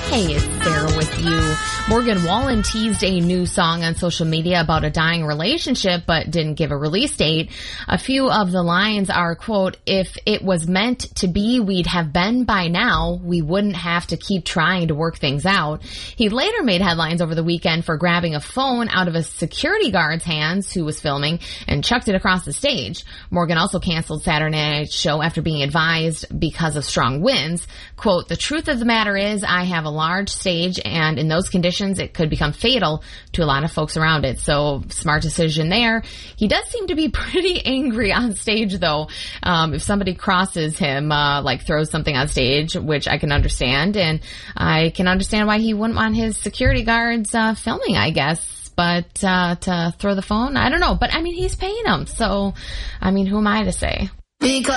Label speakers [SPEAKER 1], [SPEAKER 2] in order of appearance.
[SPEAKER 1] Hey, it's Sarah with you. Morgan Wallen teased a new song on social media about a dying relationship, but didn't give a release date. A few of the lines are, quote, "If it was meant to be, we'd have been by now. We wouldn't have to keep trying to work things out." He later made headlines over the weekend for grabbing a phone out of a security guard's hands who was filming and chucked it across the stage. Morgan also canceled Saturday night's show after being advised because of strong winds. Quote, "The truth of the matter is I have a large stage, and in those conditions it could become fatal to a lot of folks around it." So smart decision there. He does seem to be pretty angry on stage, though. If somebody crosses him, like throws something on stage, which I can understand, and I can understand why he wouldn't want his security guards filming, I guess. But to throw the phone, I don't know. But I mean, he's paying them, so I mean, who am I to say?
[SPEAKER 2] Because